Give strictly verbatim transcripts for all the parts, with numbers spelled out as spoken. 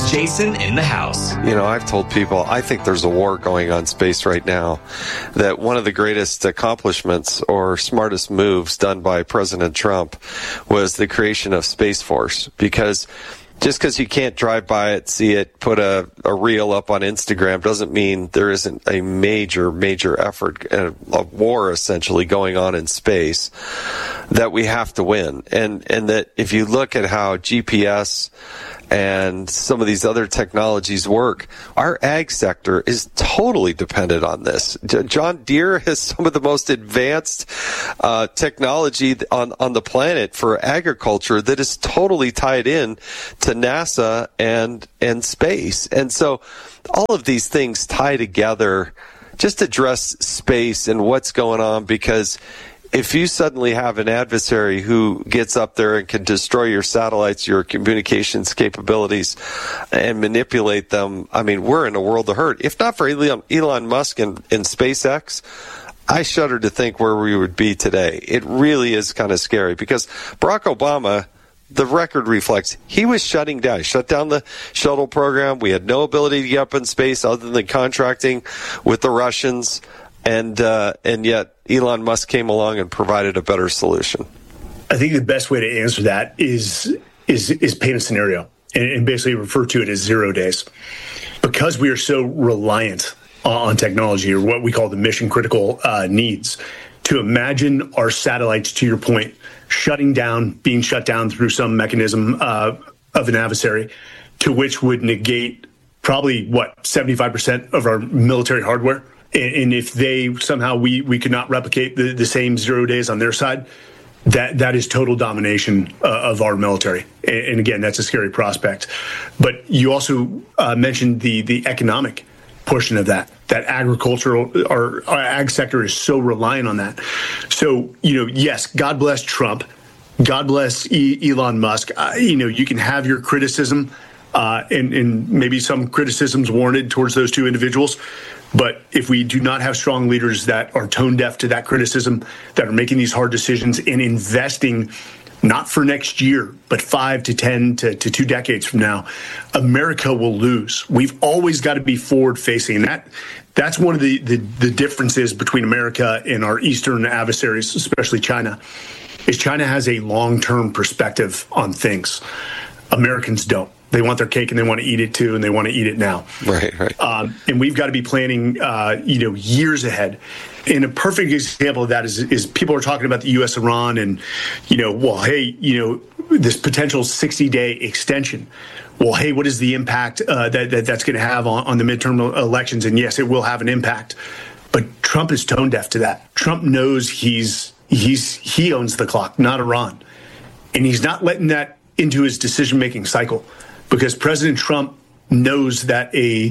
Jason in the House. You know, I've told people I think there's a war going on space right now, that one of the greatest accomplishments or smartest moves done by President Trump was the creation of Space Force, because just because you can't drive by it, see it, put a, a reel up on Instagram doesn't mean there isn't a major, major effort, a, a war essentially going on in space that we have to win. And, and that if you look at how G P S and some of these other technologies work, our ag sector is totally dependent on this. John Deere has some of the most advanced uh, technology on, on the planet for agriculture that is totally tied in to NASA and, and space. And so all of these things tie together. Just address space and what's going on, because if you suddenly have an adversary who gets up there and can destroy your satellites, your communications capabilities, and manipulate them, I mean, we're in a world of hurt. If not for Elon, Elon Musk and, and SpaceX, I shudder to think where we would be today. It really is kind of scary, because Barack Obama, the record reflects, he was shutting down. He shut down the shuttle program. We had no ability to get up in space other than contracting with the Russians. And uh, and yet Elon Musk came along and provided a better solution. I think the best way to answer that is is is paint a scenario and, and basically refer to it as zero days. Because we are so reliant on technology, or what we call the mission critical uh, needs, to imagine our satellites, to your point, shutting down, being shut down through some mechanism uh, of an adversary, to which would negate probably, what, seventy-five percent of our military hardware. And if they somehow we, we could not replicate the, the same zero days on their side, that that is total domination uh, of our military. And, and again, that's a scary prospect. But you also uh, mentioned the the economic portion of that. That agricultural, our, our ag sector is so reliant on that. So, you know, yes, God bless Trump. God bless e- Elon Musk. Uh, you know, you can have your criticism, uh, and, and maybe some criticisms warranted towards those two individuals. But if we do not have strong leaders that are tone deaf to that criticism, that are making these hard decisions and investing not for next year, but five to ten to, to two decades from now, America will lose. We've always got to be forward facing. And that that's one of the, the, the differences between America and our Eastern adversaries, especially China, is China has a long-term perspective on things. Americans don't. They want their cake and they want to eat it too, and they want to eat it now. Right, right. Um, and we've got to be planning, uh, you know, years ahead. And a perfect example of that is, is people are talking about the U S Iran and, you know, well, hey, you know, this potential sixty-day extension. Well, hey, what is the impact uh, that, that that's going to have on, on the midterm elections? And yes, it will have an impact. But Trump is tone deaf to that. Trump knows he's he's he owns the clock, not Iran, and he's not letting that into his decision-making cycle. Because President Trump knows that a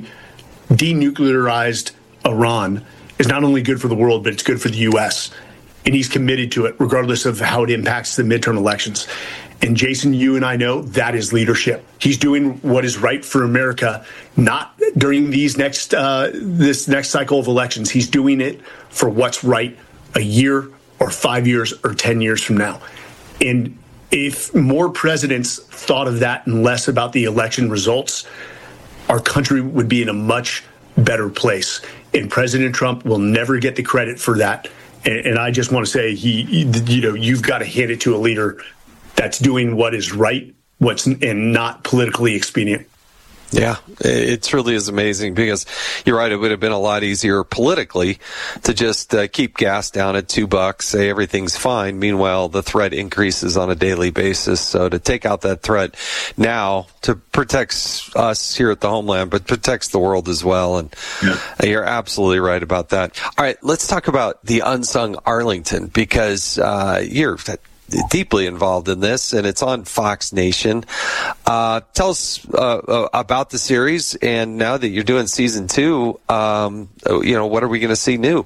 denuclearized Iran is not only good for the world, but it's good for the U S. And he's committed to it, regardless of how it impacts the midterm elections. And Jason, you and I know that is leadership. He's doing what is right for America, not during these next uh, this next cycle of elections. He's doing it for what's right a year or five years or ten years from now. And if more presidents thought of that and less about the election results, our country would be in a much better place. And President Trump will never get the credit for that. And, and I just want to say, he, you know, you've got to hand it to a leader that's doing what is right, what's and not politically expedient. Yeah, it truly is amazing, because you're right. It would have been a lot easier politically to just uh, keep gas down at two bucks, say everything's fine. Meanwhile, the threat increases on a daily basis. So to take out that threat now to protect us here at the homeland, but protects the world as well. And yeah. You're absolutely right about that. All right, let's talk about the unsung Arlington, because uh, you're deeply involved in this, and it's on Fox Nation. Uh, tell us uh, about the series, and now that you're doing season two, um, you know, what are we going to see new?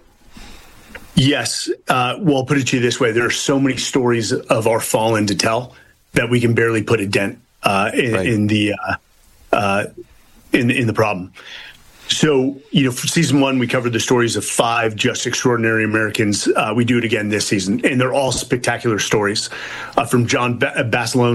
Yes. Uh, well, I'll put it to you this way. There are so many stories of our fallen to tell that we can barely put a dent uh, in, right. in the uh, uh, in, in the problem. So, you know, for season one, we covered the stories of five just extraordinary Americans. Uh, we do it again this season, and they're all spectacular stories. Uh, from John ba- Basilone,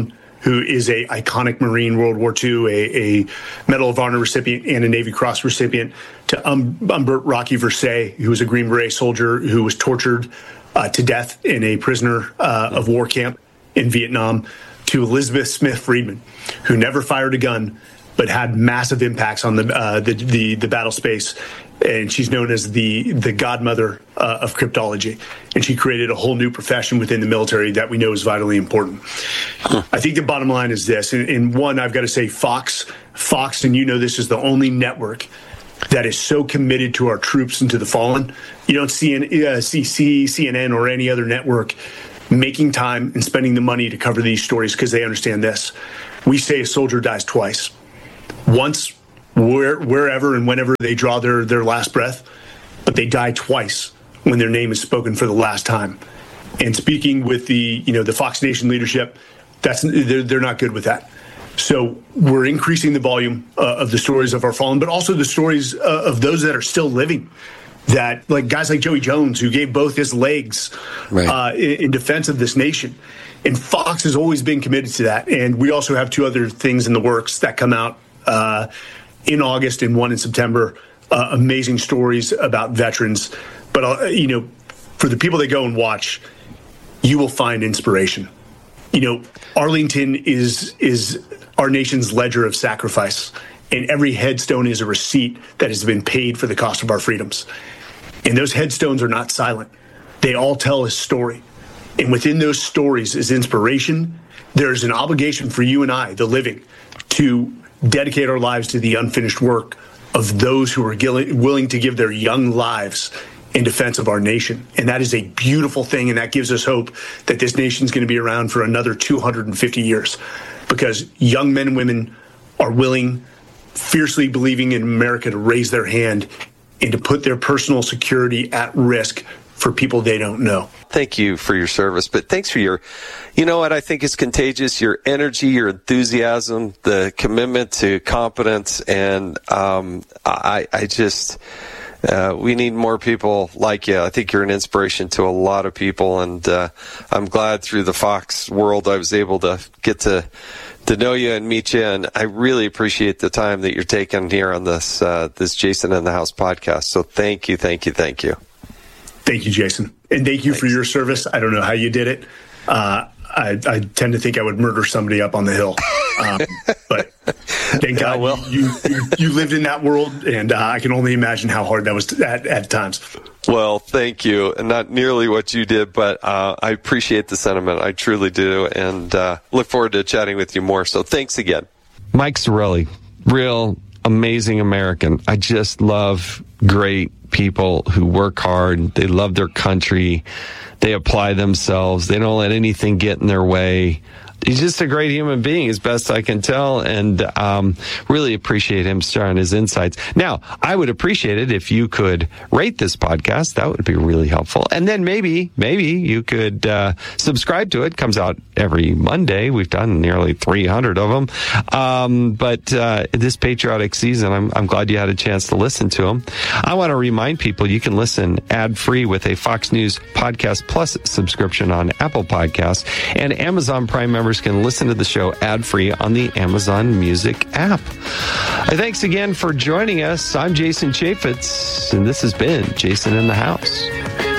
who is a iconic Marine, World War Two, a, a Medal of Honor recipient and a Navy Cross recipient, to um, Humbert Rocky Versailles, who was a Green Beret soldier who was tortured uh, to death in a prisoner uh, of war camp in Vietnam, to Elizabeth Smith Friedman, who never fired a gun but had massive impacts on the uh, the, the the battle space, and she's known as the the godmother uh, of cryptology. And she created a whole new profession within the military that we know is vitally important. Huh. I think the bottom line is this, and, and one, I've got to say, Fox, Fox, and you know this is the only network that is so committed to our troops and to the fallen. You don't see an, uh, see C N N or any other network making time and spending the money to cover these stories because they understand this. We say a soldier dies twice. Once, where, wherever and whenever they draw their, their last breath, but they die twice when their name is spoken for the last time. And speaking with the, you know, the Fox Nation leadership, that's they're, they're not good with that. So we're increasing the volume uh, of the stories of our fallen, but also the stories uh, of those that are still living. That, like guys like Joey Jones, who gave both his legs right. uh, in, in defense of this nation. And Fox has always been committed to that. And we also have two other things in the works that come out uh, in August and one in September. Uh, amazing stories about veterans. But, uh, you know, for the people that go and watch, you will find inspiration. You know, Arlington is is our nation's ledger of sacrifice. And every headstone is a receipt that has been paid for the cost of our freedoms. And those headstones are not silent. They all tell a story. And within those stories is inspiration. There's an obligation for you and I, the living, to dedicate our lives to the unfinished work of those who are willing to give their young lives in defense of our nation. And that is a beautiful thing, and that gives us hope that this nation's going to be around for another two hundred fifty years, because young men and women are willing, fiercely believing in America, to raise their hand and to put their personal security at risk for people they don't know. Thank you for your service, but thanks for your, you know what I think is contagious, your energy, your enthusiasm, the commitment to competence, and um, I, I just, uh, we need more people like you. I think you're an inspiration to a lot of people, and uh, I'm glad through the Fox world I was able to get to to know you and meet you, and I really appreciate the time that you're taking here on this uh, this Jason in the House podcast. So thank you, thank you, thank you. Thank you, Jason. And thank you Thanks. for your service. I don't know how you did it. Uh, I, I tend to think I would murder somebody up on the Hill. Um, but thank God well. you, you, you lived in that world, and uh, I can only imagine how hard that was at, at times. Well, thank you. And not nearly what you did, but uh, I appreciate the sentiment. I truly do, and uh, look forward to chatting with you more. So thanks again. Mike Sarraille, real amazing American. I just love great people who work hard. They love their country. They apply themselves. They don't let anything get in their way. He's just a great human being, as best I can tell, and um, really appreciate him sharing his insights. Now, I would appreciate it if you could rate this podcast. That would be really helpful. And then maybe, maybe you could uh, subscribe to it. It comes out every Monday. We've done nearly three hundred of them. Um, but uh, this patriotic season, I'm, I'm glad you had a chance to listen to them. I want to remind people you can listen ad-free with a Fox News Podcast Plus subscription on Apple Podcasts, and Amazon Prime members can listen to the show ad-free on the Amazon Music app. Thanks again for joining us. I'm Jason Chaffetz, and this has been Jason in the House.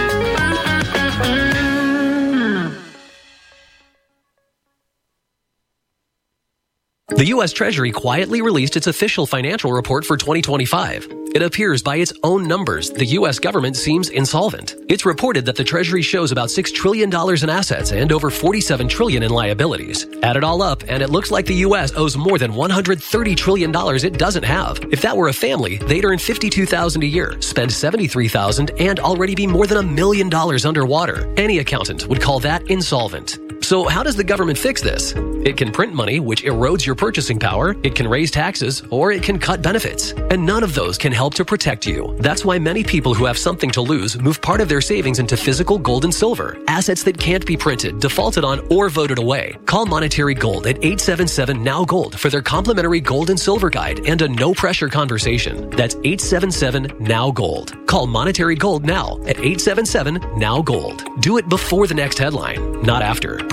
The U S Treasury quietly released its official financial report for twenty twenty-five. It appears by its own numbers, the U S government seems insolvent. It's reported that the Treasury shows about six trillion dollars in assets and over forty-seven trillion dollars in liabilities. Add it all up, and it looks like the U S owes more than one hundred thirty trillion dollars it doesn't have. If that were a family, they'd earn fifty-two thousand dollars a year, spend seventy-three thousand dollars, and already be more than a million dollars underwater. Any accountant would call that insolvent. So how does the government fix this? It can print money, which erodes your purchasing power, it can raise taxes, or it can cut benefits. And none of those can help to protect you. That's why many people who have something to lose move part of their savings into physical gold and silver, assets that can't be printed, defaulted on, or voted away. Call Monetary Gold at eight seven seven N O W Gold for their complimentary gold and silver guide and a no-pressure conversation. That's eight seven seven N O W Gold. Call Monetary Gold now at eight seven seven N O W Gold. Do it before the next headline, not after.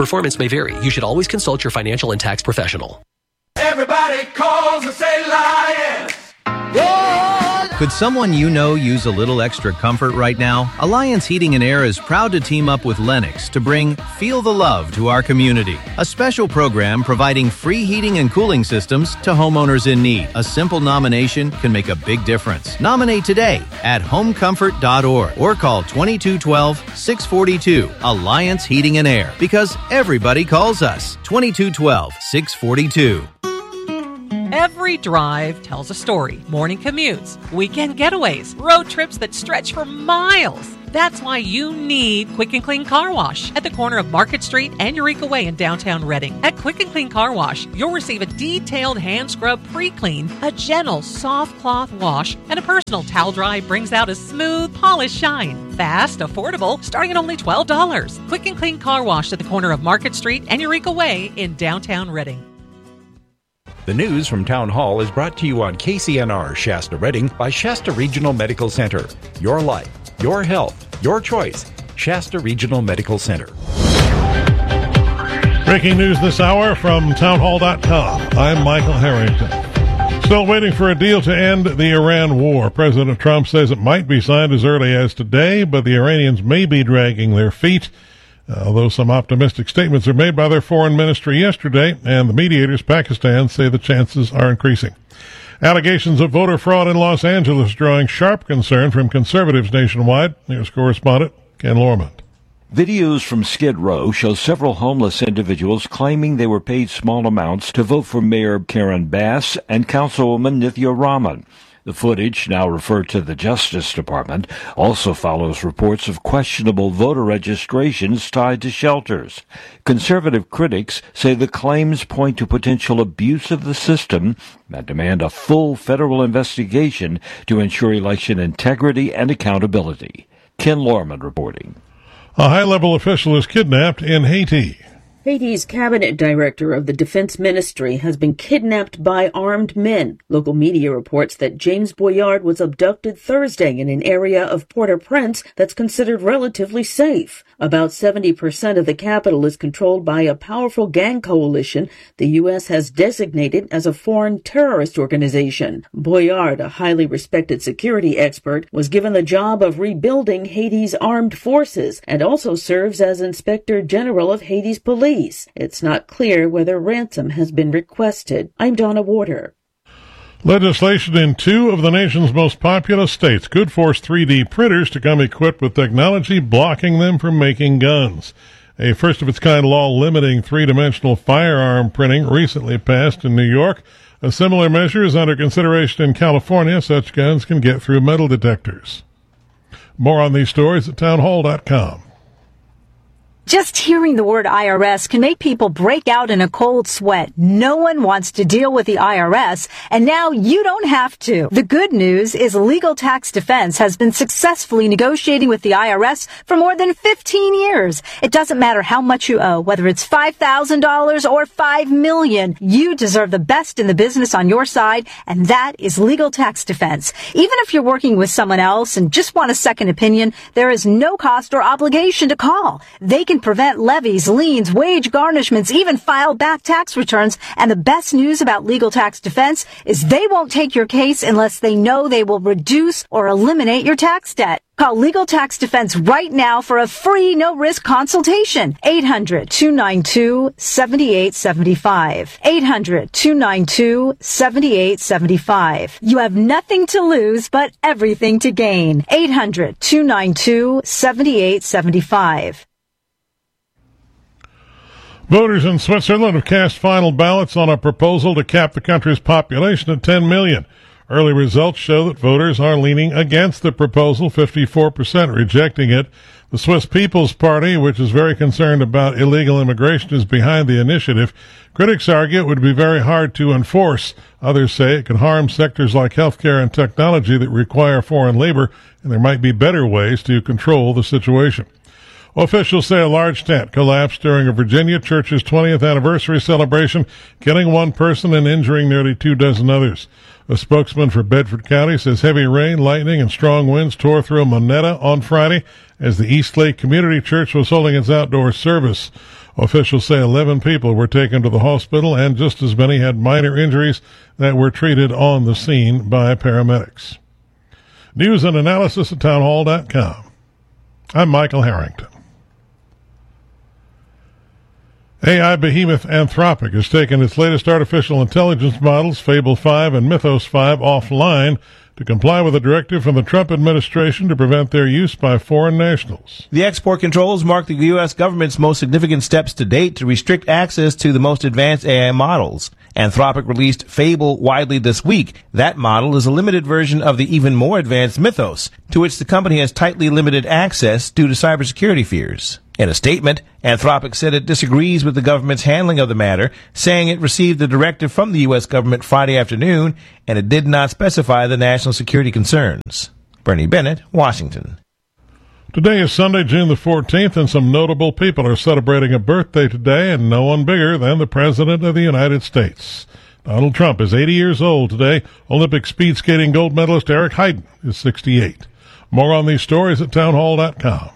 Performance may vary. You should always consult your financial and tax professional. Everybody calls and say lion. Could someone you know use a little extra comfort right now? Alliance Heating and Air is proud to team up with Lennox to bring Feel the Love to our community, a special program providing free heating and cooling systems to homeowners in need. A simple nomination can make a big difference. Nominate today at home comfort dot org or call twenty-two twelve, six forty-two. Alliance Heating and Air, because everybody calls us. twenty-two twelve, six forty-two. Every drive tells a story. Morning commutes, weekend getaways, road trips that stretch for miles. That's why you need Quick and Clean Car Wash at the corner of Market Street and Eureka Way in downtown Reading. At Quick and Clean Car Wash, you'll receive a detailed hand scrub pre-clean, a gentle soft cloth wash, and a personal towel dry brings out a smooth, polished shine. Fast, affordable, starting at only twelve dollars. Quick and Clean Car Wash at the corner of Market Street and Eureka Way in downtown Reading. The news from Town Hall is brought to you on K C N R Shasta Reading by Shasta Regional Medical Center. Your life, your health, your choice. Shasta Regional Medical Center. Breaking news this hour from town hall dot com. I'm Michael Harrington. Still waiting for a deal to end the Iran war. President Trump says it might be signed as early as today, but the Iranians may be dragging their feet. Although some optimistic statements are made by their foreign ministry yesterday, and the mediators, Pakistan, say the chances are increasing. Allegations of voter fraud in Los Angeles drawing sharp concern from conservatives nationwide. Here's correspondent Ken Lormond. Videos from Skid Row show several homeless individuals claiming they were paid small amounts to vote for Mayor Karen Bass and Councilwoman Nithya Raman. The footage, now referred to the Justice Department, also follows reports of questionable voter registrations tied to shelters. Conservative critics say the claims point to potential abuse of the system and demand a full federal investigation to ensure election integrity and accountability. Ken Lorman reporting. A high-level official is kidnapped in Haiti. Haiti's cabinet director of the defense ministry has been kidnapped by armed men. Local media reports that James Boyard was abducted Thursday in an area of Port-au-Prince that's considered relatively safe. About seventy percent of the capital is controlled by a powerful gang coalition the U S has designated as a foreign terrorist organization. Boyard, a highly respected security expert, was given the job of rebuilding Haiti's armed forces and also serves as Inspector General of Haiti's police. It's not clear whether ransom has been requested. I'm Donna Warder. Legislation in two of the nation's most populous states could force three D printers to come equipped with technology blocking them from making guns. A first-of-its-kind law limiting three-dimensional firearm printing recently passed in New York. A similar measure is under consideration in California. Such guns can get through metal detectors. More on these stories at town hall dot com. Just hearing the word I R S can make people break out in a cold sweat. No one wants to deal with the I R S, and now you don't have to. The good news is Legal Tax Defense has been successfully negotiating with the I R S for more than fifteen years. It doesn't matter how much you owe, whether it's five thousand dollars or five million dollars. You deserve the best in the business on your side, and that is Legal Tax Defense. Even if you're working with someone else and just want a second opinion, there is no cost or obligation to call. They can prevent levies, liens, wage garnishments, even file back tax returns. And the best news about Legal Tax Defense is they won't take your case unless they know they will reduce or eliminate your tax debt. Call Legal Tax Defense right now for a free, no-risk consultation. eight hundred, two nine two, seven eight seven five. eight hundred, two nine two, seven eight seven five. You have nothing to lose but everything to gain. eight hundred, two nine two, seven eight seven five. Voters in Switzerland have cast final ballots on a proposal to cap the country's population at ten million. Early results show that voters are leaning against the proposal, fifty-four percent rejecting it. The Swiss People's Party, which is very concerned about illegal immigration, is behind the initiative. Critics argue it would be very hard to enforce. Others say it could harm sectors like healthcare and technology that require foreign labor, and there might be better ways to control the situation. Officials say a large tent collapsed during a Virginia church's twentieth anniversary celebration, killing one person and injuring nearly two dozen others. A spokesman for Bedford County says heavy rain, lightning, and strong winds tore through Monetta on Friday as the East Lake Community Church was holding its outdoor service. Officials say eleven people were taken to the hospital and just as many had minor injuries that were treated on the scene by paramedics. News and analysis at townhall dot com. I'm Michael Harrington. A I behemoth Anthropic has taken its latest artificial intelligence models, Fable five and Mythos five, offline to comply with a directive from the Trump administration to prevent their use by foreign nationals. The export controls mark the U S government's most significant steps to date to restrict access to the most advanced A I models. Anthropic released Fable widely this week. That model is a limited version of the even more advanced Mythos, to which the company has tightly limited access due to cybersecurity fears. In a statement, Anthropic said it disagrees with the government's handling of the matter, saying it received the directive from the U S government Friday afternoon, and it did not specify the national security concerns. Bernie Bennett, Washington. Today is Sunday, June the fourteenth, and some notable people are celebrating a birthday today, and no one bigger than the President of the United States. Donald Trump is eighty years old today. Olympic speed skating gold medalist Eric Heiden is sixty-eight. More on these stories at townhall dot com.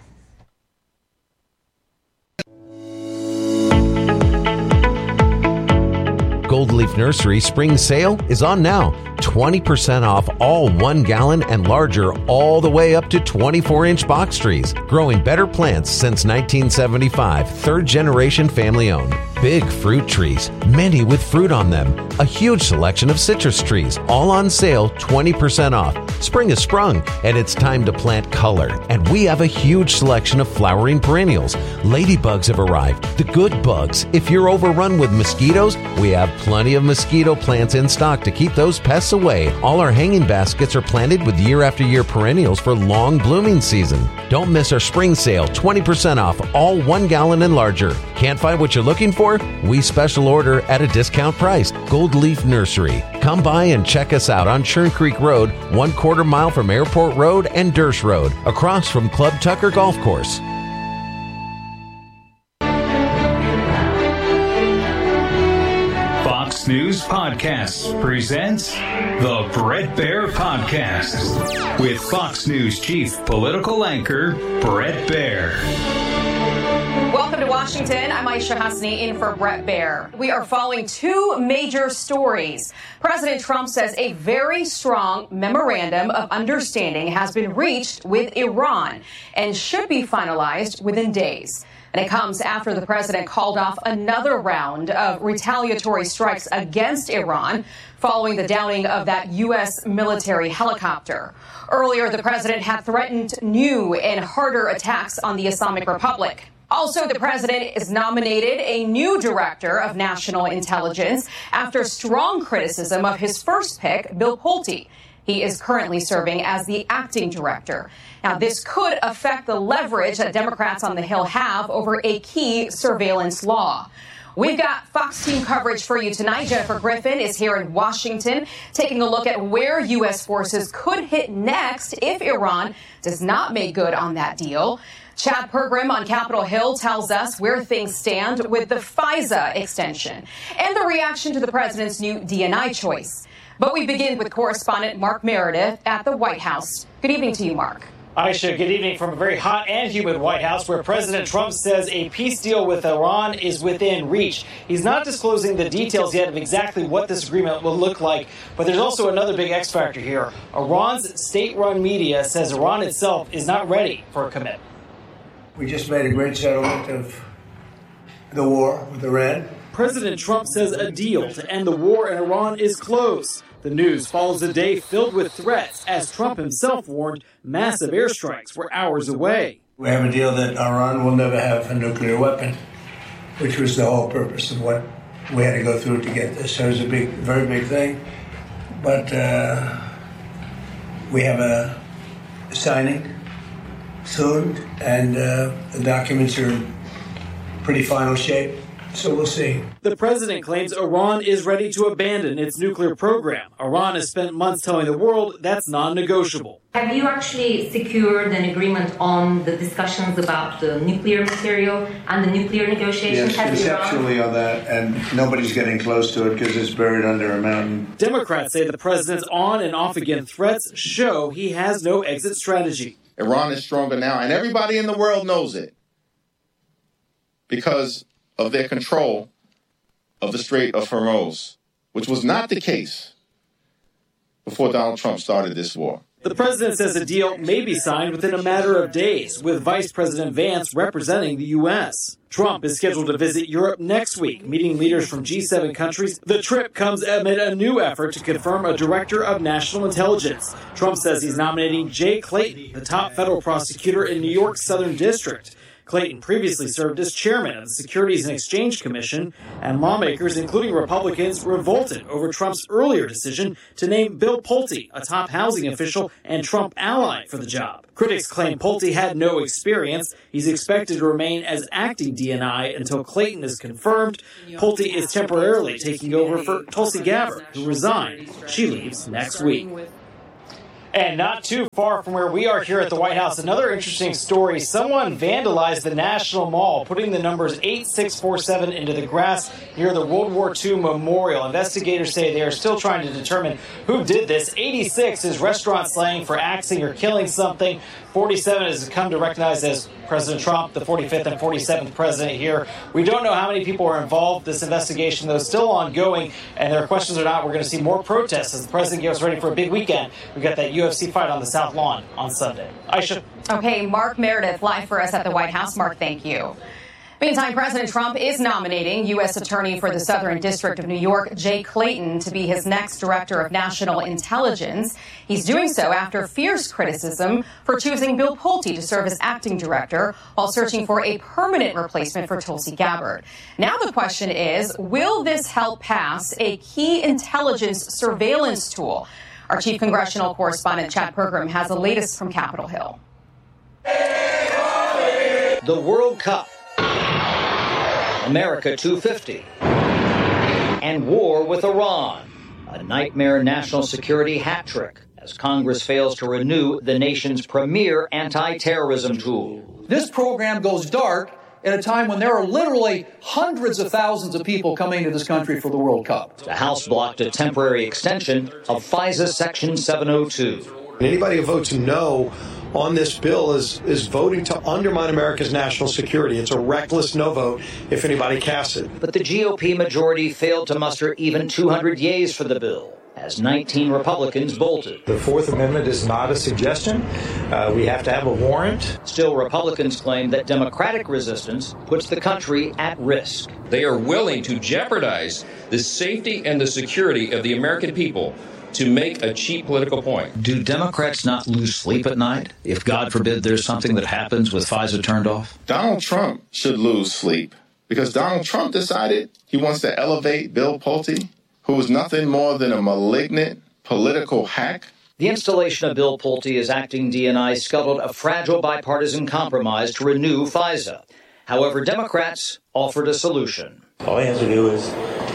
Gold Leaf Nursery spring sale is on now. twenty percent off all one gallon and larger all the way up to twenty-four inch box trees. Growing better plants since nineteen seventy-five. Third generation family owned. Big fruit trees, many with fruit on them. A huge selection of citrus trees, all on sale, twenty percent off. Spring has sprung, and it's time to plant color. And we have a huge selection of flowering perennials. Ladybugs have arrived, the good bugs. If you're overrun with mosquitoes, we have plenty of mosquito plants in stock to keep those pests away. All our hanging baskets are planted with year after year perennials for long blooming season. Don't miss our spring sale, twenty percent off all one gallon and larger. Can't find what you're looking for? We special order at a discount price. Gold Leaf Nursery. Come by and check us out on Churn Creek Road, one quarter mile from Airport Road and Dersh Road, across from Club Tucker Golf Course. Fox News Podcasts presents the Bret Baier Podcast with Fox News Chief Political Anchor Bret Baier. Welcome to Washington. I'm Aisha Hasni in for Bret Baier. We are following two major stories. President Trump says a very strong memorandum of understanding has been reached with Iran and should be finalized within days. And it comes after the president called off another round of retaliatory strikes against Iran following the downing of that U S military helicopter. Earlier, the president had threatened new and harder attacks on the Islamic Republic. Also, the president has nominated a new director of national intelligence after strong criticism of his first pick, Bill Pulte. He is currently serving as the acting director. Now, this could affect the leverage that Democrats on the Hill have over a key surveillance law. We've got Fox team coverage for you tonight. Jennifer Griffin is here in Washington, taking a look at where U S forces could hit next if Iran does not make good on that deal. Chad Pergram on Capitol Hill tells us where things stand with the FISA extension and the reaction to the president's new D and I choice. But we begin with correspondent Mark Meredith at the White House. Good evening to you, Mark. Aisha, good evening from a very hot and humid White House where President Trump says a peace deal with Iran is within reach. He's not disclosing the details yet of exactly what this agreement will look like, but there's also another big X factor here. Iran's state-run media says Iran itself is not ready for a commitment. We just made a great settlement of the war with Iran. President Trump says a deal to end the war in Iran is close. The news follows a day filled with threats as Trump himself warned massive airstrikes were hours away. We have a deal that Iran will never have a nuclear weapon, which was the whole purpose of what we had to go through to get this. So it was a big, very big thing. But uh, we have a signing soon, and uh, the documents are in pretty final shape. So we'll see. The president claims Iran is ready to abandon its nuclear program. Iran has spent months telling the world that's non-negotiable. Have you actually secured an agreement on the discussions about the nuclear material and the nuclear negotiations? Yes, conceptually on that, and nobody's getting close to it because it's buried under a mountain. Democrats say the president's on and off again threats show he has no exit strategy. Iran is stronger now, and everybody in the world knows it. Because of their control of the Strait of Hormuz, which was not the case before Donald Trump started this war. The president says a deal may be signed within a matter of days, with Vice President Vance representing the U S. Trump is scheduled to visit Europe next week, meeting leaders from G seven countries. The trip comes amid a new effort to confirm a director of national intelligence. Trump says he's nominating Jay Clayton, the top federal prosecutor in New York's Southern District. Clayton previously served as chairman of the Securities and Exchange Commission, and lawmakers, including Republicans, revolted over Trump's earlier decision to name Bill Pulte, a top housing official and Trump ally, for the job. Critics claim Pulte had no experience. He's expected to remain as acting D N I until Clayton is confirmed. Pulte is temporarily taking over for Tulsi Gabbard, who resigned. She leaves next week. And not too far from where we are here at the White House, another interesting story. Someone vandalized the National Mall, putting the numbers eight six four seven into the grass near the World War Two Memorial. Investigators say they are still trying to determine who did this. eighty-six is restaurant slang for axing or killing something. forty-seven has come to recognize as President Trump, the forty-fifth and forty-seventh president here. We don't know how many people are involved. This investigation, though, is still ongoing, and there are questions or not. We're going to see more protests as the president gets ready for a big weekend. We've got that U F C fight on the South Lawn on Sunday. Aisha. Okay, Mark Meredith, live for us at the White House. Mark, thank you. Meantime, President Trump is nominating U S Attorney for the Southern District of New York, Jay Clayton, to be his next Director of National Intelligence. He's doing so after fierce criticism for choosing Bill Pulte to serve as acting director while searching for a permanent replacement for Tulsi Gabbard. Now the question is, will this help pass a key intelligence surveillance tool? Our chief congressional correspondent, Chad Pergram, has the latest from Capitol Hill. The World Cup. America two fifty, and war with Iran, a nightmare national security hat trick as Congress fails to renew the nation's premier anti-terrorism tool. This program goes dark at a time when there are literally hundreds of thousands of people coming to this country for the World Cup. The House blocked a temporary extension of FISA Section seven oh two. Anybody who votes no on this bill is is voting to undermine America's national security. It's a reckless no vote if anybody casts it. But the G O P majority failed to muster even two hundred yeas for the bill, as nineteen Republicans bolted. The Fourth Amendment is not a suggestion. Uh, we have to have a warrant. Still, Republicans claim that Democratic resistance puts the country at risk. They are willing to jeopardize the safety and the security of the American people to make a cheap political point. Do Democrats not lose sleep at night if, God forbid, there's something that happens with FISA turned off? Donald Trump should lose sleep because Donald Trump decided he wants to elevate Bill Pulte, who is nothing more than a malignant political hack. The installation of Bill Pulte as acting D N I scuttled a fragile bipartisan compromise to renew FISA. However, Democrats offered a solution. All he has to do is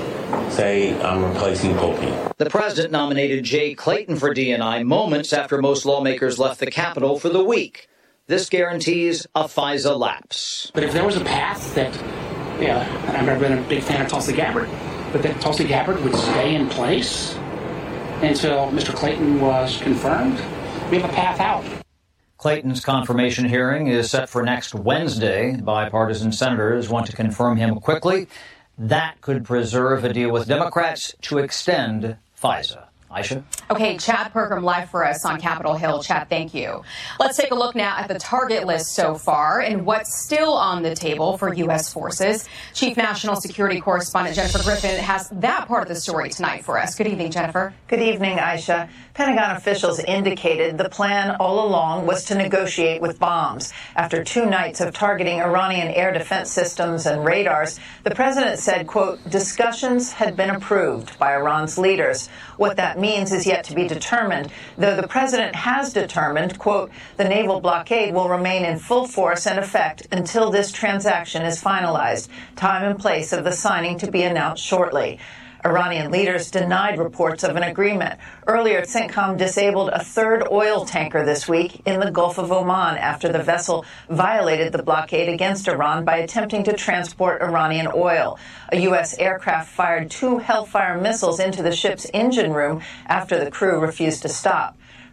say, I'm replacing Pulte. The president nominated Jay Clayton for D N I moments after most lawmakers left the Capitol for the week. This guarantees a FISA lapse. But if there was a path that, yeah, and I've never been a big fan of Tulsi Gabbard, but that Tulsi Gabbard would stay in place until Mister Clayton was confirmed, we have a path out. Clayton's confirmation hearing is set for next Wednesday. Bipartisan senators want to confirm him quickly. That could preserve a deal with Democrats to extend FISA. Aisha? Okay, Chad Pergram live for us on Capitol Hill. Chad, thank you. Let's take a look now at the target list so far and what's still on the table for U S forces. Chief National Security Correspondent Jennifer Griffin has that part of the story tonight for us. Good evening, Jennifer. Good evening, Aisha. Pentagon officials indicated the plan all along was to negotiate with bombs. After two nights of targeting Iranian air defense systems and radars, the president said, quote, discussions had been approved by Iran's leaders. What that means is yet to be determined, though the president has determined, quote, the naval blockade will remain in full force and effect until this transaction is finalized, time and place of the signing to be announced shortly. Iranian leaders denied reports of an agreement. Earlier, CENTCOM disabled a third oil tanker this week in the Gulf of Oman after the vessel violated the blockade against Iran by attempting to transport Iranian oil. A U S aircraft fired two Hellfire missiles into the ship's engine room after the crew refused to stop.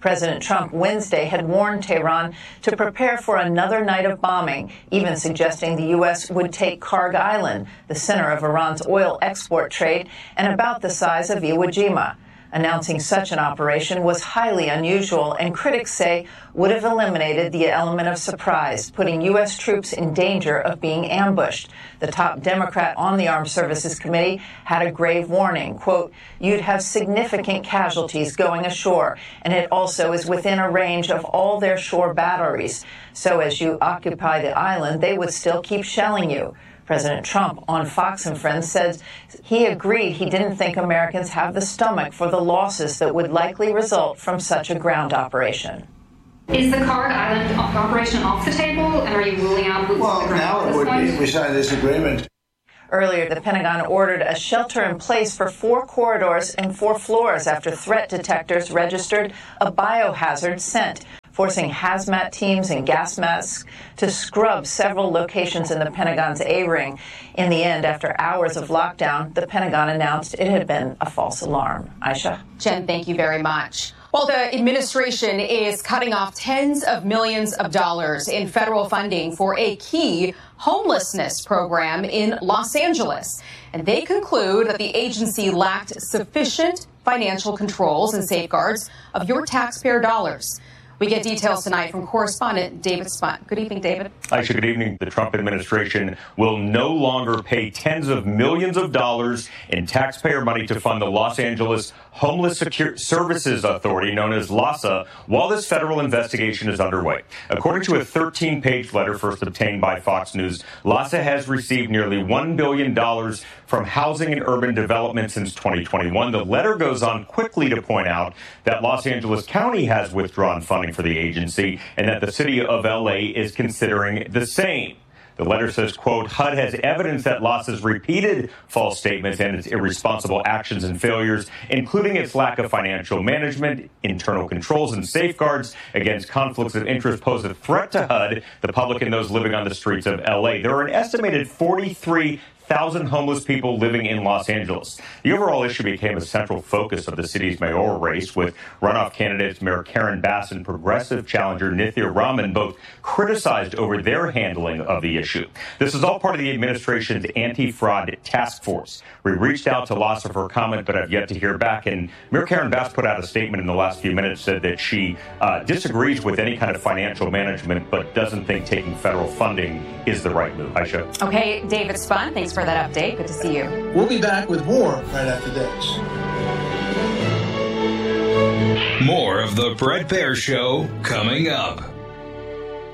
President Trump Wednesday had warned Tehran to prepare for another night of bombing, even suggesting the U S would take Karg Island, the center of Iran's oil export trade and about the size of Iwo Jima. Announcing such an operation was highly unusual, and critics say would have eliminated the element of surprise, putting U S troops in danger of being ambushed. The top Democrat on the Armed Services Committee had a grave warning, quote, "You'd have significant casualties going ashore, and it also is within a range of all their shore batteries. So as you occupy the island, they would still keep shelling you." President Trump on Fox and Friends said he agreed he didn't think Americans have the stomach for the losses that would likely result from such a ground operation. Is the Karg Island operation off the table, and are you ruling out boots well, on the ground now at it this would point? be. We signed this agreement. Earlier, the Pentagon ordered a shelter in place for four corridors and four floors after threat detectors registered a biohazard scent, forcing hazmat teams and gas masks to scrub several locations in the Pentagon's A-ring. In the end, after hours of lockdown, the Pentagon announced it had been a false alarm. Aisha? Jen, thank you very much. Well, the administration is cutting off tens of millions of dollars in federal funding for a key homelessness program in Los Angeles. And they conclude that the agency lacked sufficient financial controls and safeguards of your taxpayer dollars. We get details tonight from correspondent David Spunt. Good evening, David. Aisha, good evening. The Trump administration will no longer pay tens of millions of dollars in taxpayer money to fund the Los Angeles Homeless Secure Services Authority, known as LAHSA, while this federal investigation is underway. According to a thirteen-page letter first obtained by Fox News, LAHSA has received nearly one billion dollars from Housing and Urban Development since twenty twenty-one. The letter goes on quickly to point out that Los Angeles County has withdrawn funding for the agency and that the city of L A is considering the same. The letter says, quote, H U D has evidence that LAHSA's repeated false statements and its irresponsible actions and failures, including its lack of financial management, internal controls, and safeguards against conflicts of interest, pose a threat to H U D, the public, and those living on the streets of L A. There are an estimated forty-three thousand homeless people living in Los Angeles. The overall issue became a central focus of the city's mayoral race, with runoff candidates Mayor Karen Bass and progressive challenger Nithya Raman both criticized over their handling of the issue. This is all part of the administration's anti-fraud task force. We reached out to LAHSA for comment, but have yet to hear back. And Mayor Karen Bass put out a statement in the last few minutes, said that she uh, disagrees with any kind of financial management, but doesn't think taking federal funding is the right move. Aisha. Okay, David Spunt, thanks for that update. Good to see you. We'll be back with more right after this. More of the Bret Baier Show coming up.